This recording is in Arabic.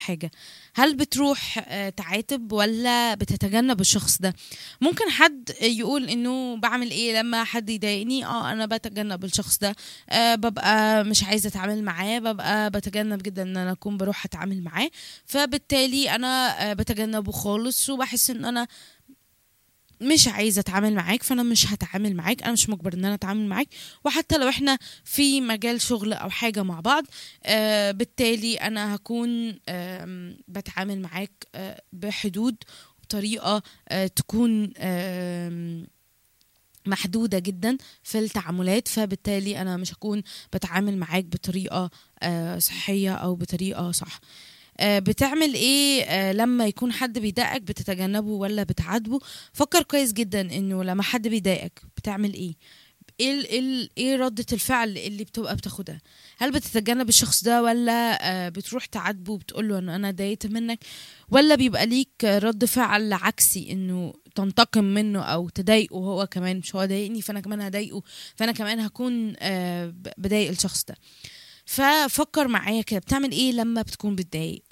حاجة، هل بتروح تعاتب ولا بتتجنب الشخص ده؟ ممكن حد يقول انه بعمل ايه لما حد يضايقني؟ انا بتجنب الشخص ده، ببقى مش عايزة اتعامل معاه، ببقى بتجنب جدا ان انا اكون بروح اتعامل معاه، فبالتالي انا بتجنبه خالص، وبحس ان انا مش عايزه اتعامل معاك، فانا مش هتعامل معاك، انا مش مجبر ان انا اتعامل معاك. وحتى لو احنا في مجال شغل او حاجه مع بعض، بالتالي انا هكون بتعامل معاك بحدود، بطريقه تكون محدودة جدا في التعاملات، فبالتالي أنا مش هكون بتعامل معاك بطريقة صحية أو بطريقة صح. بتعمل ايه لما يكون حد بيضايقك؟ بتتجنبه ولا بتعاتبه؟ فكر كويس جدا انه لما حد بيضايقك بتعمل ايه. ايه ردة الفعل اللي بتبقى بتاخدها؟ هل بتتجنب الشخص ده، ولا بتروح تعاتبه وبتقول له ان انا ضايقت منك، ولا بيبقى ليك رد فعل عكسي انه تنتقم منه او تضايقه هو كمان؟ مش هو ضايقني فانا كمان هضايقه، فانا كمان هكون بضايق الشخص ده. ففكر معايا كده، بتعمل ايه لما بتكون بتضايق؟